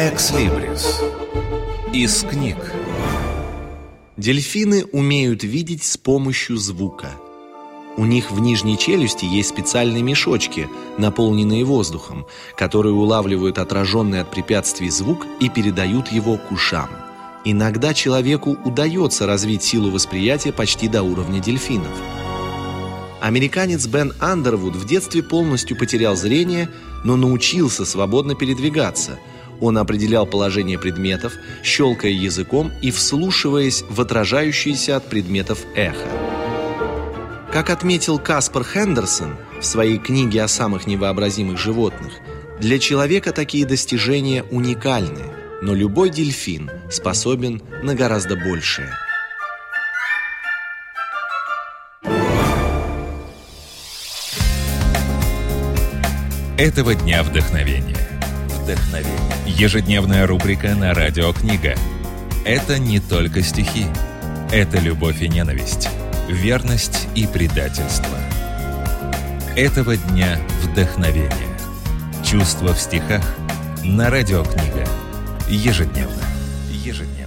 Экслибрис. Из книг. Дельфины умеют видеть с помощью звука. У них в нижней челюсти есть специальные мешочки, наполненные воздухом, которые улавливают отраженный от препятствий звук и передают его к ушам. Иногда человеку удается развить силу восприятия почти до уровня дельфинов. Американец Бен Андервуд в детстве полностью потерял зрение, но научился свободно передвигаться. Он определял положение предметов, щелкая языком и вслушиваясь в отражающееся от предметов эхо. Как отметил Каспар Хендерсон в своей книге о самых невообразимых животных, для человека такие достижения уникальны, но любой дельфин способен на гораздо большее. Этого дня вдохновения. Ежедневная рубрика на Радио Книга. Это не только стихи. Это любовь и ненависть, верность и предательство. Этого дня вдохновения. Чувства в стихах на Радио Книга. Ежедневно.